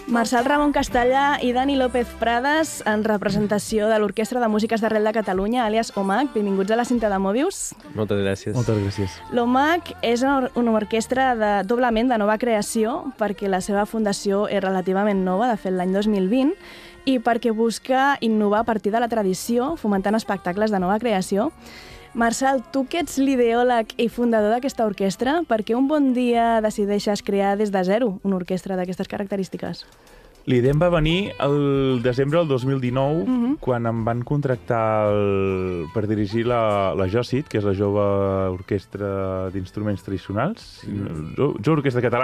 Marçal Ramon Castellà i Dani López Prades en representació de l'Orquestra de Músiques d'Arrel de Catalunya, àlies OMAC. Benvinguts a la cinta de Mobius. Moltes gràcies. Moltes gràcies. L'OMAC és una orquestra doblement de nova creació perquè la seva fundació és relativament nova, de fet l'any 2020, i perquè busca innovar a partir de la tradició, fomentant espectacles de nova creació. Marçal, tu que ets l'ideòleg i fundador d'aquesta orquestra, per què un bon dia decideixes crear des de zero una orquestra d'aquestes característiques? L'idea em va venir el desembre del 2019, quan em van contractar per dirigir la JOCIT, que és la Jove Orquestra d'Instruments Tradicionals, Jove Orquestra Catalana,